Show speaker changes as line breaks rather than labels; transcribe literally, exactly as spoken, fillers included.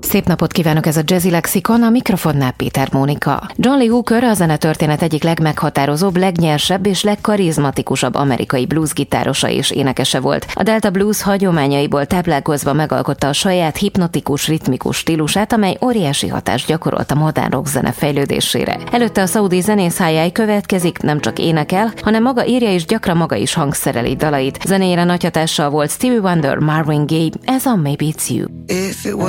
Szép napot kívánok, ez a Jazzy Lexikon, a mikrofonnál Péter Mónika. John Lee Hooker a zenetörténet egyik legmeghatározóbb, legnyersebb és legkarizmatikusabb amerikai bluesgitárosa és énekese volt. A Delta Blues hagyományaiból táplálkozva megalkotta a saját hipnotikus, ritmikus stílusát, amely óriási hatást gyakorolt a modern rockzene fejlődésére. Előtte a szaudi zenész Hi-Hi következik, nem csak énekel, hanem maga írja és gyakran maga is hangszereli dalait. Zenéjére nagy hatással volt Stevie Wonder, Marvin Gaye, ez a Maybe It's You.